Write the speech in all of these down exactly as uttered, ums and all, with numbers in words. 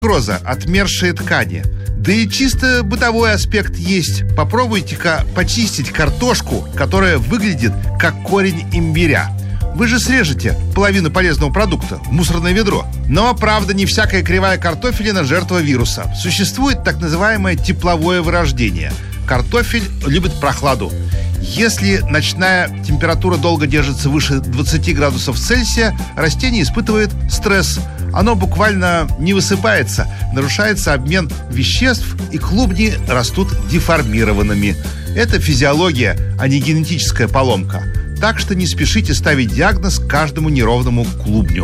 Угроза – отмершие ткани. Да и чисто бытовой аспект есть. Попробуйте-ка почистить картошку, которая выглядит как корень имбиря. Вы же срежете половину полезного продукта в мусорное ведро. Но, правда, не всякая кривая картофелина – жертва вируса. Существует так называемое тепловое вырождение. Картофель любит прохладу. Если ночная температура долго держится выше двадцати градусов Цельсия, растение испытывает стресс. Оно буквально не высыпается, нарушается обмен веществ, и клубни растут деформированными. Это физиология, а не генетическая поломка. Так что не спешите ставить диагноз каждому неровному клубню.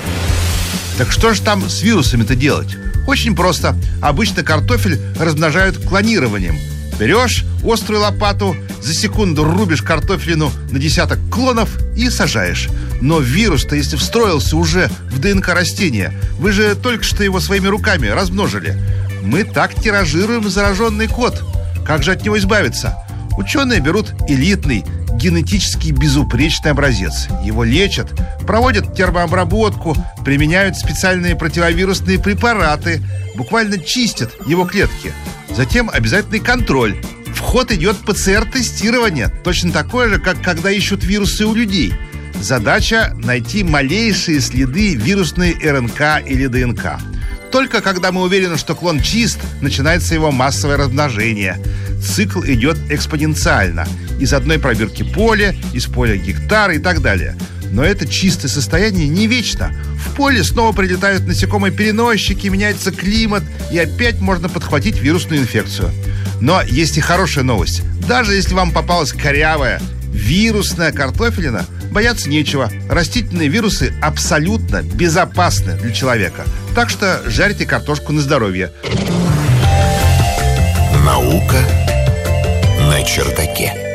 Так что же там с вирусами-то делать? Очень просто. Обычно картофель размножают клонированием. Берешь острую лопату, за секунду рубишь картофелину на десяток клонов и сажаешь. Но вирус-то, если встроился уже в ДНК растения, вы же только что его своими руками размножили. Мы так тиражируем зараженный код. Как же от него избавиться? Ученые берут элитный, генетически безупречный образец. Его лечат, проводят термообработку, применяют специальные противовирусные препараты, буквально чистят его клетки. Затем обязательный контроль. В ход идет ПЦР-тестирование, точно такое же, как когда ищут вирусы у людей. Задача – найти малейшие следы вирусной РНК или ДНК. Только когда мы уверены, что клон чист, начинается его массовое размножение. Цикл идет экспоненциально. Из одной пробирки поля, из поля гектар и так далее. Но это чистое состояние не вечно. В поле снова прилетают насекомые-переносчики, меняется климат, и опять можно подхватить вирусную инфекцию. Но есть и хорошая новость. Даже если вам попалась корявая, вирусная картофелина, бояться нечего. Растительные вирусы абсолютно безопасны для человека. Так что жарьте картошку на здоровье. Наука на чердаке.